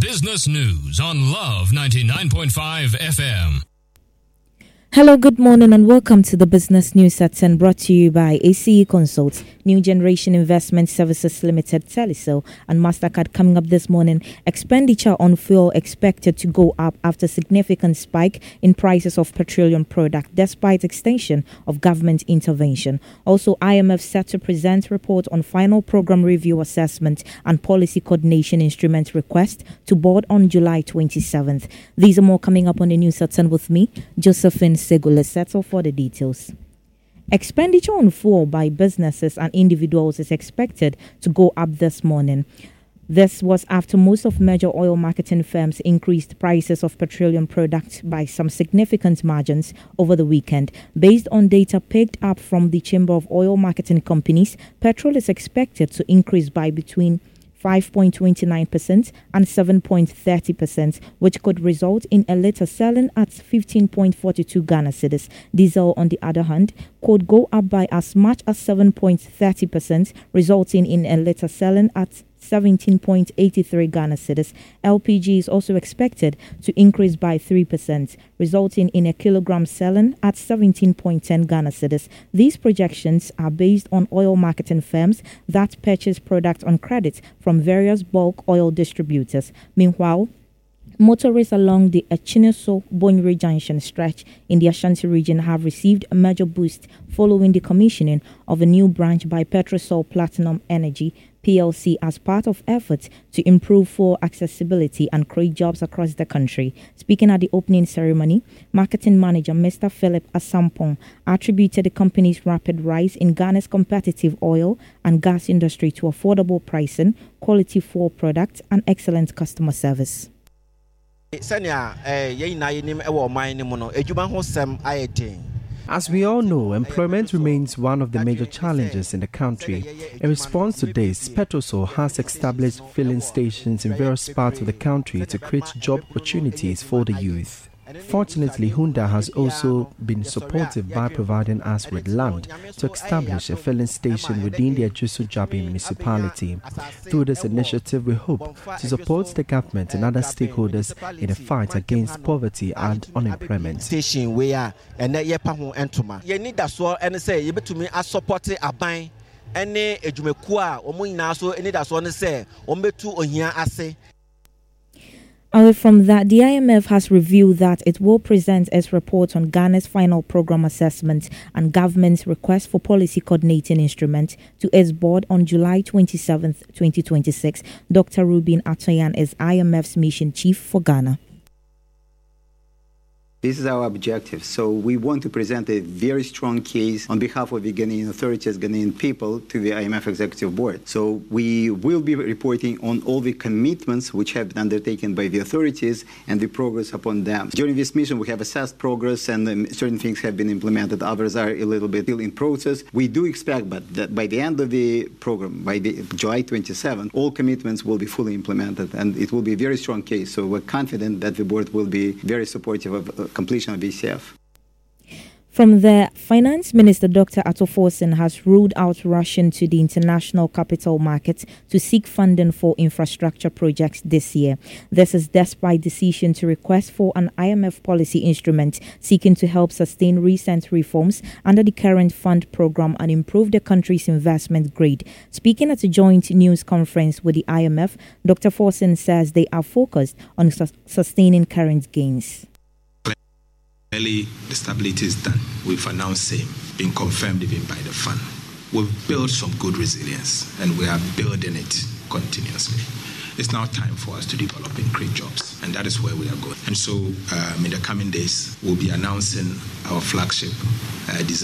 Business News on Love 99.5 FM. Hello, good morning and welcome to the Business News at 10 brought to you by ACE Consults, New Generation Investment Services Limited, Telecel and MasterCard. Coming up this morning, expenditure on fuel expected to go up after significant spike in prices of petroleum product despite extension of government intervention. Also, IMF set to present report on final program review assessment and policy coordination instrument request to board on July 27th. These are more coming up on the news at 10 with me, Josephine Segula. Settle for the details. Expenditure on fuel by businesses and individuals is expected to go up this morning. This was after most of major oil marketing firms increased prices of petroleum products by some significant margins over the weekend. Based on data picked up from the Chamber of Oil Marketing Companies, petrol is expected to increase by between 5.29% and 7.30%, which could result in a litre selling at 15.42 Ghana cedis. Diesel, on the other hand, could go up by as much as 7.30%, resulting in a litre selling at 17.83 Ghana cedis. LPG is also expected to increase by 3%, resulting in a kilogram selling at 17.10 Ghana cedis. These projections are based on oil marketing firms that purchase product on credit from various bulk oil distributors. Meanwhile, motorists along the Echiniso-Bonyere Junction stretch in the Ashanti region have received a major boost following the commissioning of a new branch by Petrosol Platinum Energy PLC as part of efforts to improve fuel accessibility and create jobs across the country. Speaking at the opening ceremony, marketing manager Mr. Philip Asampong attributed the company's rapid rise in Ghana's competitive oil and gas industry to affordable pricing, quality fuel products, and excellent customer service. As we all know, employment remains one of the major challenges in the country. In response to this, Petrosol has established filling stations in various parts of the country to create job opportunities for the youth. Fortunately, Hyundai has also been supportive by providing us with land to establish a filling station within the Ejisu-Jabi municipality. Through this initiative, we hope to support the government and other stakeholders in the fight against poverty and unemployment. Away from that, the IMF has revealed that it will present its report on Ghana's final program assessment and government's request for policy coordinating instrument to its board on July 27, 2026. Dr. Rubin Atoyan is IMF's mission chief for Ghana. This is our objective. So we want to present a very strong case on behalf of the Ghanaian authorities, Ghanaian people, to the IMF Executive Board. So we will be reporting on all the commitments which have been undertaken by the authorities and the progress upon them. During this mission, we have assessed progress and certain things have been implemented. Others are a little bit still in process. We do expect that by the end of the program, by the July 27, all commitments will be fully implemented and it will be a very strong case. So we're confident that the board will be very supportive of completion of ECF. From there, Finance Minister Dr. Ato Forson has ruled out rushing to the international capital markets to seek funding for infrastructure projects this year. This is despite decision to request for an IMF policy instrument seeking to help sustain recent reforms under the current fund program and improve the country's investment grade. Speaking at a joint news conference with the IMF, Dr. Forson says they are focused on sustaining current gains. Clearly, the stability is done. We've announced same, being confirmed even by the fund. We've built some good resilience, and we are building it continuously. It's now time for us to develop and create jobs, and that is where we are going. And so, in the coming days, we'll be announcing our flagship design.